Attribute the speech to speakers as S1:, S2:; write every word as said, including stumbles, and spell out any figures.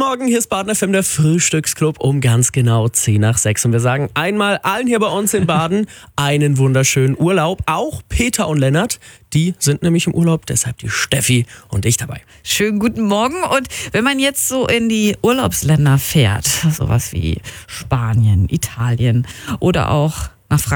S1: Morgen, hier ist Baden F M, der Frühstücksclub um ganz genau zehn nach sechs. Und wir sagen einmal allen hier bei uns in Baden einen wunderschönen Urlaub. Auch Peter und Lennart, die sind nämlich im Urlaub, deshalb die Steffi und ich dabei.
S2: Schönen guten Morgen. Und wenn man jetzt so in die Urlaubsländer fährt, sowas wie Spanien, Italien oder auch nach Frankreich,